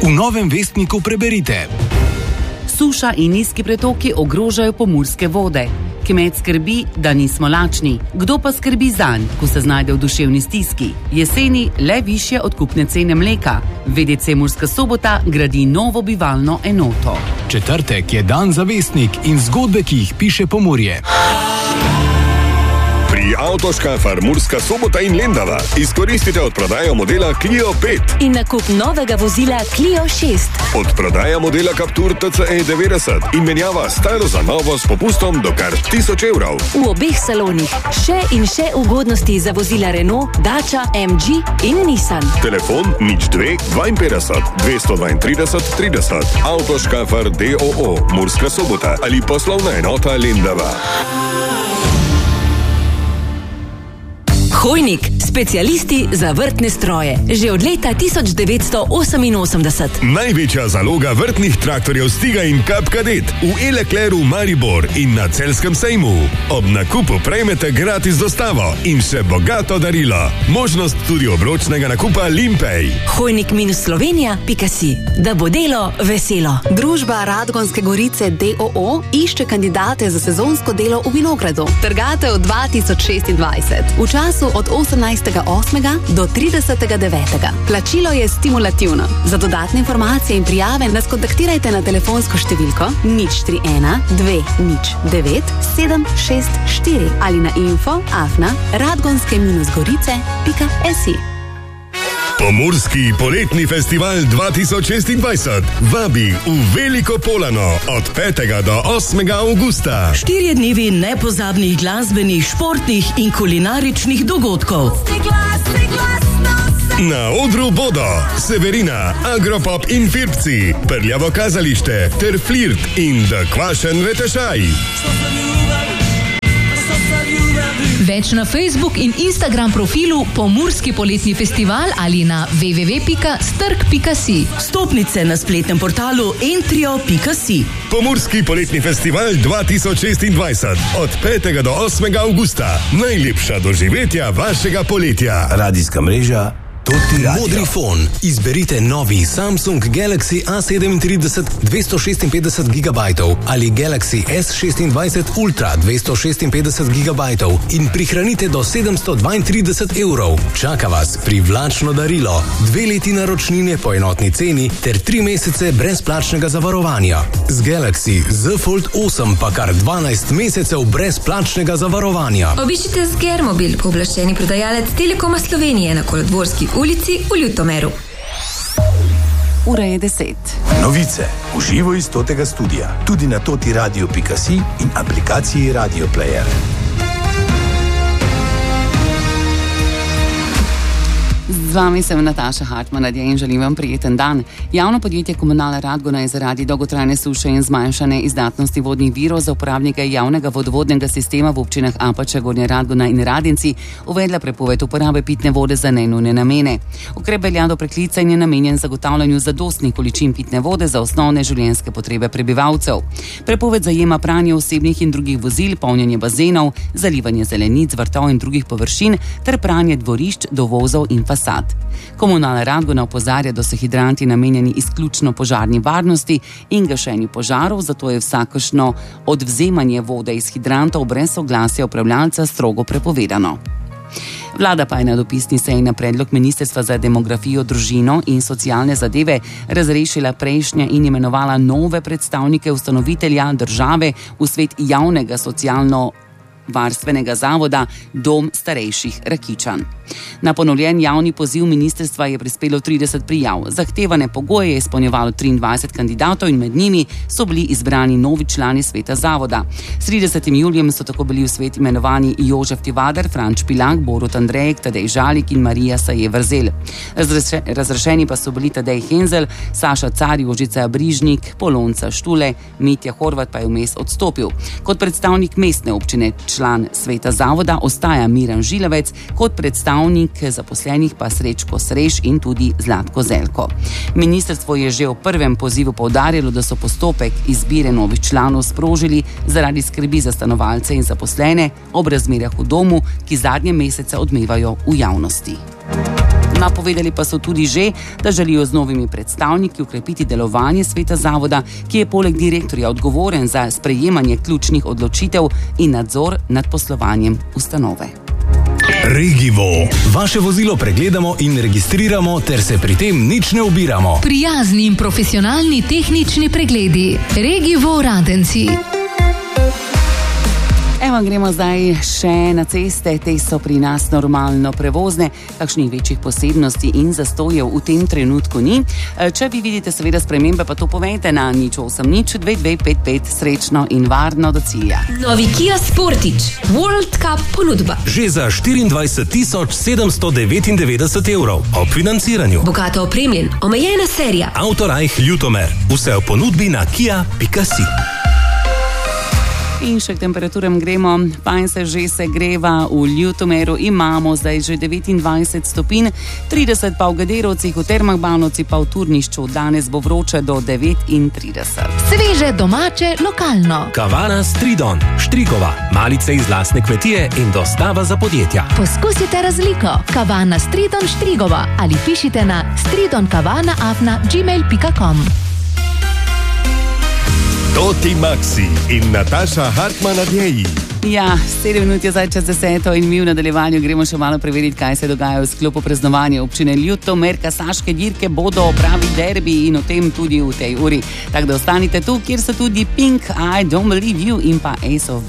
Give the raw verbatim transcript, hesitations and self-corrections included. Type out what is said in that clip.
V Novem vestniku preberite: Suša in nizki pretoki ogrožajo pomurske vode. Kmet skrbi, da nismo lačni. Kdo pa skrbi zanj, ko se znajde v duševni stiski? Jeseni le višje odkupne cene mleka. V D C Murska Sobota gradi novo bivalno enoto. Četrtek je dan za vestnik in zgodbe, ki jih piše Pomurje. Pri Avtoškafar Murska Sobota in Lendava izkoristite odprodajo modela Clio pet in nakup novega vozila Clio šest. Odprodaja modela Captur T C E devetdeset in menjava staro za novo s popustom do kar tisoč evrov. V obeh salonih še in še ugodnosti za vozila Renault, Dacia, M G in Nissan. Telefon nič dve dvainpetdeset dvesto dvaintrideset trideset. Avtoškafar D O O Murska Sobota ali poslovna enota Lendava. Hojnik, specialisti za vrtne stroje. Že od leta tisoč devetsto oseminosemdeset. Največja zaloga vrtnih traktorjev Stiga in Kap Kadet v E-Leclercu Maribor in na Celjskem sejmu. Ob nakupu prejmete gratis dostavo in še bogato darilo. Možnost tudi obročnega nakupa Limpej. Hojnik minus Slovenija pika si. Da bo delo veselo. Družba Radgonske Gorice D O O išče kandidate za sezonsko delo v vinogradu. Trgatev dva tisoč šestindvajset. V času od osemnajstega osmega do tridesetega devetega. Plačilo je stimulativno. Za dodatne informacije in prijave nas kontaktirajte na telefonsko številko nič tri ena dve nič devet sedem šest štiri ali na info afna radgonske gorice pika si. Pomurski poletni festival dva tisoč šestindvajset vabi v Veliko Polano od petega do osmega avgusta. Štirje dnevi nepozabnih glasbenih, športnih in kulinaričnih dogodkov. Na odru bodo Severina, Agropop in Firpci, Prljavo kazalište ter Flirt in The Kvašen Retešaj. Več na Facebook in Instagram profilu Pomurski poletni festival ali na w w w pika strg pika si. Vstopnice na spletnem portalu entrio pika si. Pomurski poletni festival dva tisoč šestindvajset od petega do osmega avgusta. Najlepša doživetja vašega poletja. Radijska mreža Modrifon. Izberite novi Samsung Galaxy A sedemintrideset dvesto šestinpetdeset gigabajtov ali Galaxy S šestindvajset Ultra dvesto šestinpetdeset gigabajtov in prihranite do sedemsto dvaintrideset evrov. Čaka vas privlačno darilo, dve leti naročnine po enotni ceni ter tri mesece brezplačnega zavarovanja. Z Galaxy Z Fold osem pa kar dvanajst mesecev brezplačnega zavarovanja. Obiščite Sgermobil, pooblaščeni prodajalec Telekoma Slovenije na Kolodvorski ulici v Ljutomeru. Ura je deset. Novice v živo iz Totega studia, tudi na toti radio pika si in aplikaciji Radio Player. Z vami sem Nataša Hartmann in želim vam prijeten dan. Javno podjetje Komunala Radgona je zaradi dolgotrajne suše in zmanjšane izdatnosti vodnih virov za uporabnike javnega vodovodnega sistema v občinah Apača, Gornja Radgona in Radenci uvedla prepoved uporabe pitne vode za nenujne namene. Ukrep velja do preklica in je namenjen zagotavljanju zadostnih količin pitne vode za osnovne življenjske potrebe prebivalcev. Prepoved zajema pranje osebnih in drugih vozil, polnjenje bazenov, zalivanje zelenic, vrtov in drugih površin ter pranje dvorišč, dovozov in fasad. Komunala Radgona opozarja, da so hidranti namenjeni izključno požarni varnosti in gašenju požarov, zato je vsakršno odvzemanje vode iz hidrantov brez soglasja upravljalca strogo prepovedano. Vlada pa je na dopisni seji na predlog Ministrstva za demografijo, družino in socialne zadeve razrešila prejšnje in imenovala nove predstavnike ustanovitelja države v svet javnega socialno varstvenega zavoda Dom starejših Rakičan. Na ponovljen javni poziv ministrstva je prispelo trideset prijav. Zahtevane pogoje je izpolnjevalo triindvajset kandidatov in med njimi so bili izbrani novi člani sveta zavoda. S tridesetim julijem so tako bili v svet imenovani Jožef Tivader, Franč Pilak, Borut Andrejek, Tadej Žalik in Marija Saje-Vrzel. Razreše, razrešeni pa so bili Tadej Henzel, Saša Car, Jožica Brižnik, Polonca Štule, Mitja Horvat pa je vmes odstopil. Kot predstavnik mestne občine član sveta zavoda ostaja Miran Žilavec, kot predstavnik zaposlenih pa Srečko Sreš in tudi Zlatko Zelko. Ministrstvo je že v prvem pozivu poudarjalo, da so postopek izbire novih članov sprožili zaradi skrbi za stanovalce in zaposlene ob razmerah v domu, ki zadnje mesece odmevajo v javnosti. Napovedali pa so tudi že, da želijo z novimi predstavniki ukrepiti delovanje sveta zavoda, ki je poleg direktorja odgovoren za sprejemanje ključnih odločitev in nadzor nad poslovanjem ustanove. Regivo. Vaše vozilo pregledamo in registriramo, ter se pri tem nič ne ubiramo. Prijazni in profesionalni tehnični pregledi. Regivo Radenci. Evo, gremo zdaj še na ceste, te so pri nas normalno prevozne, kakšnih večjih posebnosti in zastojev v tem trenutku ni. Če vi vidite seveda spremembe, pa to povejte na nič osem nič dve dve pet pet, srečno in varno do cilja. Novi Kia Sportage, World Cup ponudba. Že za štiriindvajset tisoč sedemsto devetindevetdeset evrov ob financiranju. Bogato opremljen, omejena serija. Autorajh Ljutomer, vse v ponudbi na kia pika si. In še k temperaturam gremo, fajn se že segreva v Ljutomeru, imamo zdaj že devetindvajset stopinj, trideset pa v Gederovcih, v Termah Banovci pa v Turnišču, danes bo vroče do devetintrideset. Sveže, domače, lokalno. Kavana Stridon, Štrigova, malice iz lastne kmetije in dostava za podjetja. Poskusite razliko. Kavana Stridon Štrigova ali pišite na stridonkavana afna gmail pika com. Toti Maxi in Nataša Hartman nadjeji. Ja, sedem minut je zdaj čez deseto in mi v nadaljevanju gremo še malo preveriti, kaj se dogaja v sklopu praznovanja občine Ljutomer. Kasaške dirke bodo pravi derbi in o tem tudi v tej uri. Tako da ostanite tu, kjer so tudi Pink, I Don't Believe You in pa Ace of